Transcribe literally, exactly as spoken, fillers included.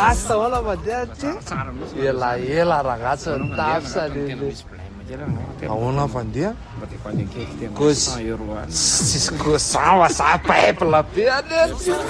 basta hola mandeha ela ela ragazzi ny tafsa lele ahoana fandeha ko tsisy ko sava sa peuple be ane